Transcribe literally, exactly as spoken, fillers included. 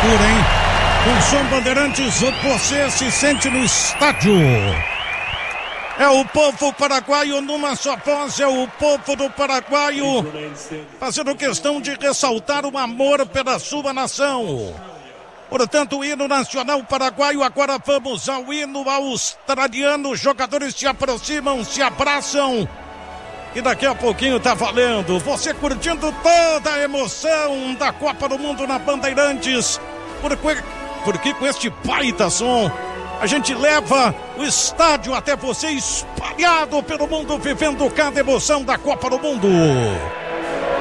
loucura, hein? Com Som Bandeirantes, você se sente no estádio. É o povo paraguaio numa só voz, é o povo do paraguaio fazendo questão de ressaltar o amor pela sua nação. Portanto, o hino nacional paraguaio, agora vamos ao hino australiano. Os jogadores se aproximam, se abraçam e daqui a pouquinho tá valendo. Você curtindo toda a emoção da Copa do Mundo na Bandeirantes, porque, porque com este baita som a gente leva o estádio até você, espalhado pelo mundo, vivendo cada emoção da Copa do Mundo.